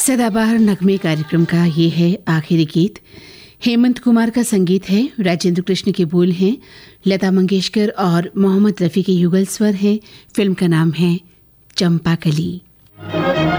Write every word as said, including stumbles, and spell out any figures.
सदाबहार नगमे कार्यक्रम का ये है आखिरी गीत। हेमंत कुमार का संगीत है, राजेंद्र कृष्ण के बोल हैं, लता मंगेशकर और मोहम्मद रफ़ी के युगल स्वर हैं। फिल्म का नाम है चंपाकली।